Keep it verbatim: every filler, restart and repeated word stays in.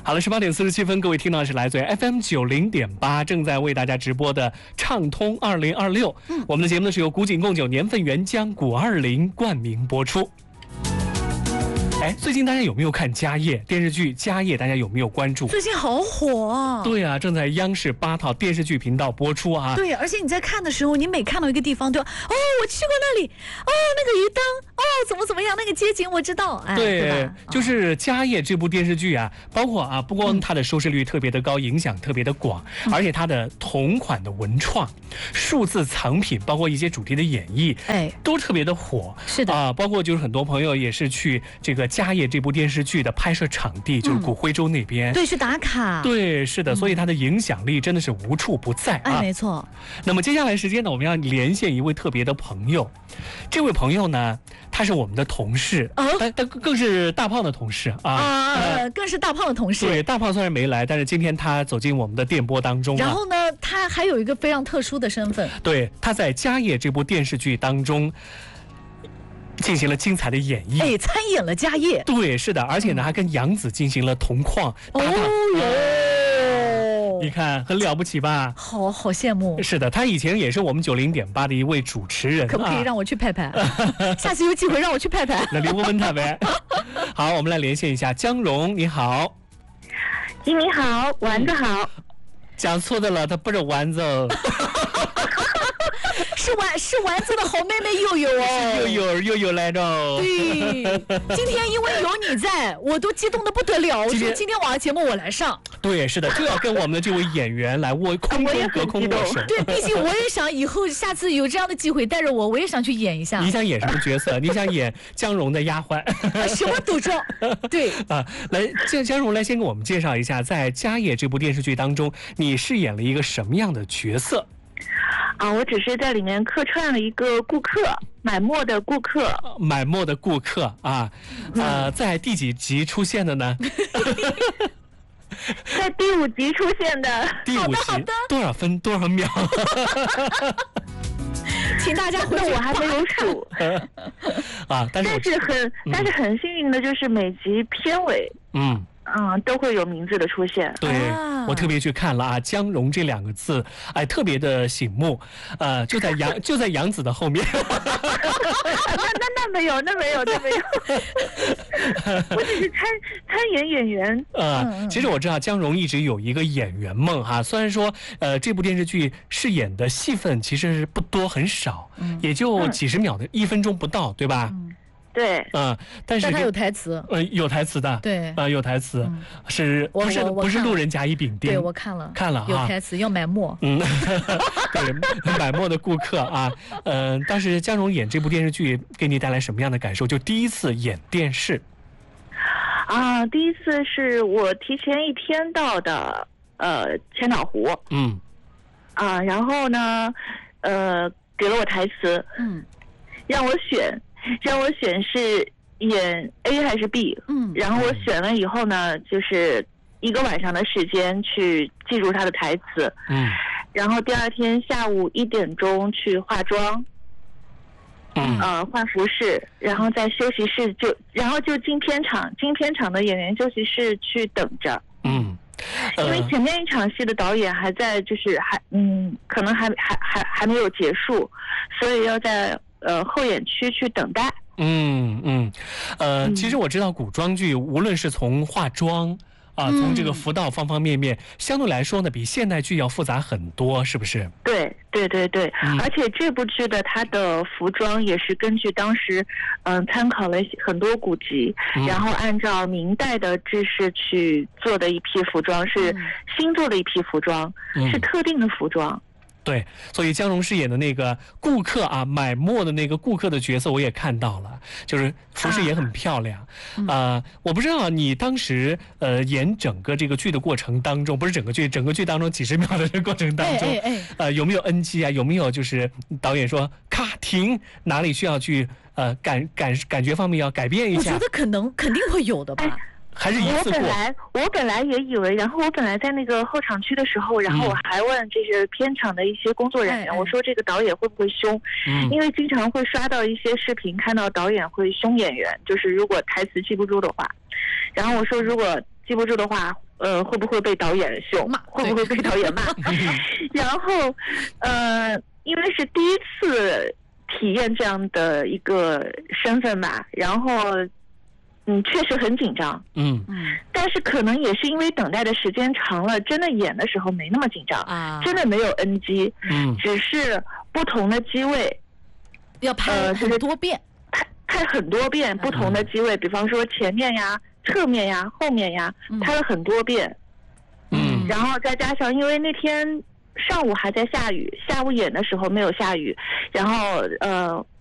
好了，十八点四十七分，各位听到的是来自于 F M 九零点八正在为大家直播的畅通二零二六。嗯，我们的节目呢是由古井贡酒年份原浆古二零冠名播出。哎，最近大家有没有看《家业》电视剧？《家业》大家有没有关注？ 最近好火啊！ 对啊，正在央视八套电视剧频道播出啊。 对，而且你在看的时候，你每看到一个地方，都要哦，我去过那里，哦，那个鱼缸，哦，怎么怎么样，那个街景我知道。哎， 对， 对吧就是《家业》这部电视剧啊，包括啊，不光它的收视率特别的高，影响特别的广， 嗯、 而且它的同款的文创、数字藏品，包括一些主题的演绎， 哎， 都特别的火。 是的啊，包括就是很多朋友也是去这个《家业》这部电视剧的拍摄场地，就是古徽州那边， 嗯、对，去打卡。 对，是的，所以它的影响力真的是无处不在啊。 哎，没错。 那么接下来时间呢，我们要连线一位特别的朋友，这位朋友呢，他是我们的同事，哦，但但更是大胖的同事啊， 啊、呃，更是大胖的同事。 对，大胖虽然没来，但是今天他走进我们的电波当中、啊。 然后呢，他还有一个非常特殊的身份， 对，他在《家业》这部电视剧当中进行了精彩的演绎， 哎，参演了《家业》。 对，是的，而且呢，还跟杨紫进行了同框搭档。 哦哟， 你看，很了不起吧？ 好好羡慕。 是的，他以前也是我们九零点八的一位主持人， 可不可以让我去拍拍？啊、下次有机会让我去拍拍。 那你问问他呗。好，我们来连线一下江蓉，你好。 吉米好，丸子好。 讲错的了，他不是丸子。 是丸是丸子的好妹妹悠悠哦， 悠悠悠悠来着。 对，今天因为有你在，我都激动的不得了。我说今天晚上节目我来上。 对，是的，就要跟我们的这位演员来握空中隔空握手。 对，毕竟我也想以后下次有这样的机会带着我，我也想去演一下。 你想演什么角色？你想演江蓉的丫鬟？ 什么都中。对啊，来，江江蓉来先给我们介绍一下，在《家业》这部电视剧当中，你饰演了一个什么样的角色？ 啊，我只是在里面客串了一个顾客，买墨的顾客。 买墨的顾客啊，呃，在第几集出现的呢？ 在第五集出现的。 第五集多少分多少秒？ 请大家回去， 我还没有数。 啊，但是但是很、嗯、但是很幸运的就是每集片尾， 嗯。 嗯，都会有名字的出现。 对、啊、我特别去看了啊，江蓉这两个字，哎，特别的醒目，呃，就在杨就在杨紫的后面。 那那那没有，那没有，那没有。我只是参参演演员。 呃，其实我知道江蓉一直有一个演员梦哈，虽然说呃这部电视剧饰演的戏份其实不多很少，嗯、也就几十秒的、嗯、一分钟不到，对吧？嗯对， 嗯、呃，但是但他有台词， 呃，有台词的， 对， 啊、呃，有台词，嗯、是不是不是路人甲乙丙丁？ 对，我看了， 看了啊， 有台词，要买墨， 嗯，对，买墨的顾客啊，嗯、呃，当时江蓉演这部电视剧给你带来什么样的感受？就第一次演电视， 啊，第一次是我提前一天到的，呃，千岛湖， 嗯， 啊，然后呢，呃，给了我台词， 嗯， 让我选。让我选是演 A 还是 B， 嗯， 然后我选了以后呢，就是一个晚上的时间去记住他的台词， 嗯， 然后第二天下午一点钟去化妆， 嗯， 呃，换服饰，然后在休息室就，然后就进片场，进片场的演员休息室去等着， 嗯， 因为前面一场戏的导演还在，就是还嗯，可能还还还还没有结束，所以要在。呃，后演区去等待。 嗯嗯，呃、嗯，其实我知道古装剧，无论是从化妆啊、呃，从这个服道方方面面，嗯、相对来说呢，比现代剧要复杂很多，是不是？ 对对对对，嗯、而且这部剧的它的服装也是根据当时，嗯、呃，参考了很多古籍、嗯，然后按照明代的制式去做的一批服装，是新做的一批服装，嗯、是特定的服装。 对，所以江蓉饰演的那个顾客啊，买墨的那个顾客的角色，我也看到了，就是服饰也很漂亮。啊、嗯呃，我不知道你当时呃演整个这个剧的过程当中，不是整个剧，整个剧当中几十秒的这个过程当中， 哎哎哎呃，有没有 N G 啊？有没有就是导演说咔停，哪里需要去呃感感感觉方面要改变一下？ 我觉得可能肯定会有的吧。哎还是一次过。 我本来我本来也以为，然后我本来在那个后场区的时候，然后我还问这是片场的一些工作人员，嗯、我说这个导演会不会凶？嗯，因为经常会刷到一些视频，看到导演会凶演员，就是如果台词记不住的话。然后我说如果记不住的话， 呃会不会被导演凶，会不会被导演骂？然后呃，因为是第一次体验这样的一个身份吧，然后嗯，确实很紧张。 嗯嗯，但是可能也是因为等待的时间长了，真的演的时候没那么紧张啊，真的没有 N G， 嗯，只是不同的机位要拍很多遍， 呃、拍拍很多遍不同的机位，嗯、比方说前面呀、侧面呀、后面呀，拍了很多遍。嗯，然后再加上因为那天上午还在下雨，下午演的时候没有下雨，然后呃。